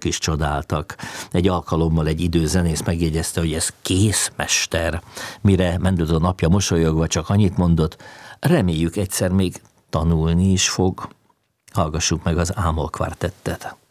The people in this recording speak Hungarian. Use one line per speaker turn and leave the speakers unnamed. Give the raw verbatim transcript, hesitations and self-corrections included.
mások is csodáltak. Egy alkalommal egy időzenész megjegyezte, hogy ez készmester. Mire Mendelssohn apja mosolyogva csak annyit mondott, reméljük egyszer még tanulni is fog. Hallgassuk meg az Ámol kvartettet.